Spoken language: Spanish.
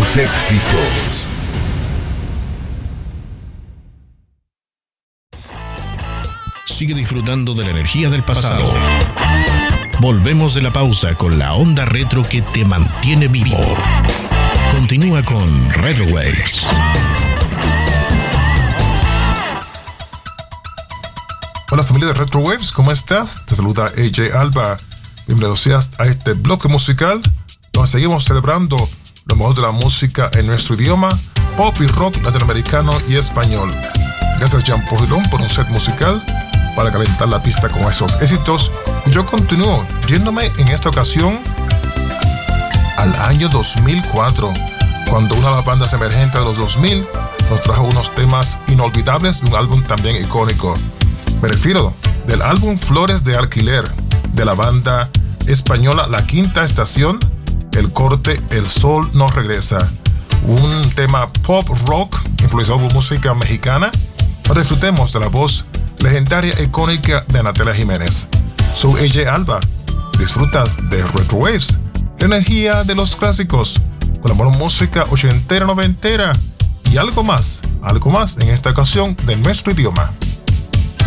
tus éxitos. Sigue disfrutando de la energía del pasado. Volvemos de la pausa con la onda retro que te mantiene vivo. Continúa con Retro Waves. Hola familia de Retro Waves, ¿cómo estás? Te saluda AJ Alba. Bienvenidos seas a este bloque musical donde seguimos celebrando lo mejor de la música en nuestro idioma, pop y rock latinoamericano y español. Gracias Jean Paul por un set musical para calentar la pista con esos éxitos. Yo continúo yéndome en esta ocasión al año 2004, cuando una de las bandas emergentes de los 2000 nos trajo unos temas inolvidables de un álbum también icónico. Me refiero del álbum Flores de Alquiler, de la banda española La Quinta Estación, el corte El Sol No Regresa, un tema pop rock influenciado por música mexicana. Ahora disfrutemos de la voz legendaria e icónica de Natalia Jiménez. Soy AJ Alba. Disfrutas de Retro Waves, la energía de los clásicos, con la buena música ochentera, noventera y algo más en esta ocasión de nuestro idioma.